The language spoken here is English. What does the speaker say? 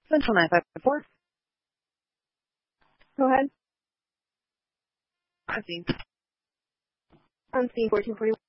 Central 954. Go ahead. On scene. On scene 1441.